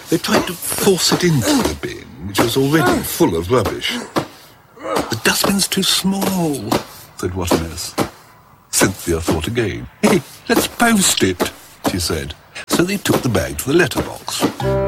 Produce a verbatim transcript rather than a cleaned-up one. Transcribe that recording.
They tried to force it into the bin, which was already full of rubbish. The dustbin's too small, said Whaternose. Cynthia thought again. Hey, let's post it, she said. So they took the bag to the letterbox.